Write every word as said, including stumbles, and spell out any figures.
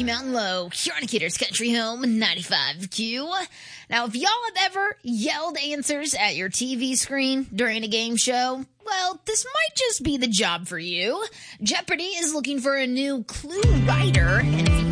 Mountain Low, here on Kidder's Country Home, ninety-five Q. Now, if y'all have ever yelled answers at your T V screen during a game show, well, this might just be the job for you. Jeopardy is looking for a new clue writer, and if you